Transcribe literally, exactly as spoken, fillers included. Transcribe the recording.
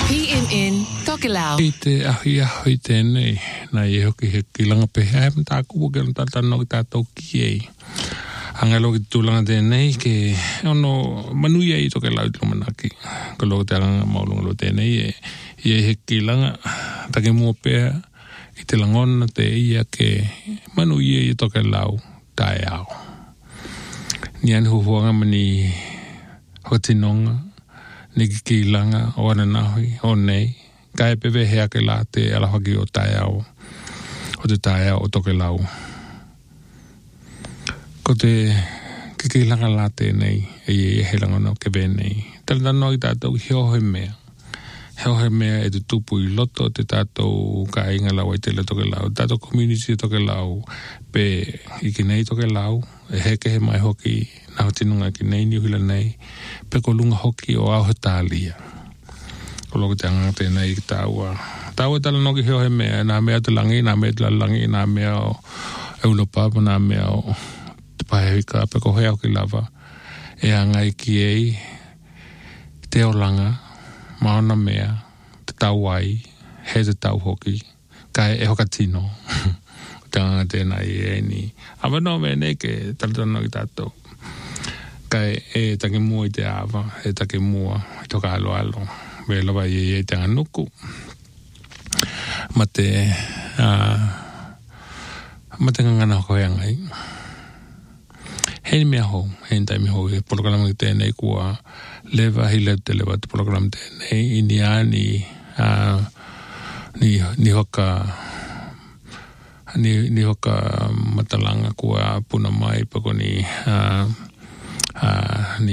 P M N Tokelau. I te ahi ahi tēnei, nā i hoki he kilanga pehe, ai mta kuwa ke lanta tano ki tātou ki ei. Angalo ki tūlanga tēnei ke ono manuia i Tokelau i tino manaki. Ko loko te alanga maulunga lo tēnei e i he kilanga take mua pehe i te langona te ia ke manuia i Tokelau tae au. Ni ane huhuanga mani hotinonga, ni ki kilanga o ananahui, o nei. Kai pewe hea ke la te alawhaki o tae au, o te tae au o Tokelau. Ko te kikilanga la te nei, e e he langona ke venei. Tala tano i tātou heo he mea. Heo he mea e te tupu i loto te tātou ka inga lau i tele Tokelau. Tātou community Tokelau, pe i ki nei Tokelau, e heke he mai hoki, na hotinunga ki nei niuhila nei, pe ko lunga hoki o au he tālia. Ko loko te anga tēnei ki tāua. Tāua tala noki heo he mea, nā mea te langi, nā mea te langi, nā mea o Europapa, nā mea o te pahewika, pe ko hea ki lava. E anga i ki ei, te o langa, maona mea, te tau ai, he te tau hoki, kai e hoka tino. Te anga tēnei e ni. Awa no me nei ke tala tala noki tātou. Kai e take mua i te awa, e take mua, i toka alo alo. Me lawa i e te anganuku. Ma te, uh, ma te ngangana hoko e angai. Hei mea hou, hei taimi hou, he polokalama ki tēnei kua lewa, hi leu te lewa te polokalama tēnei, i ni a ni, uh, ni, ni hoka, ni, ni hoka matalanga kua puna mai, pako ni, uh, uh, ni